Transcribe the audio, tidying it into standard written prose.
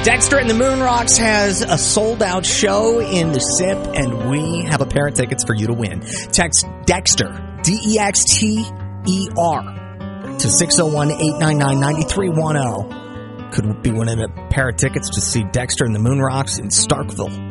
Dexter and the Moon Rocks has a sold-out show in the SIP, and we have a pair of tickets for you to win. Text Dexter, D-E-X-T-E-R, to 601-899-9310. Could be winning a pair of tickets to see Dexter and the Moon Rocks in Starkville.